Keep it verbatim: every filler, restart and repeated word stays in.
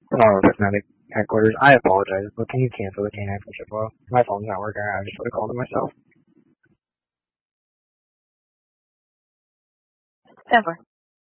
Oh, Fnatic headquarters. I apologize, but can you cancel the K nine from Chippewa? My phone's not working. I just would have called it myself. ten four.